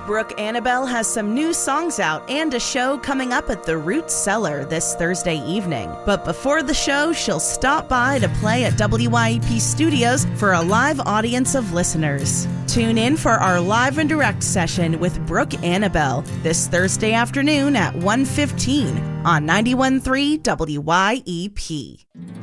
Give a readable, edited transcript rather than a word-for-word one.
Brooke Annabelle has some new songs out and a show coming up at the Root Cellar this Thursday evening. But before the show, she'll stop by to play at WYEP Studios for a live audience of listeners. Tune in for our live and direct session with Brooke Annabelle this Thursday afternoon at 1:15 on 91.3 WYEP.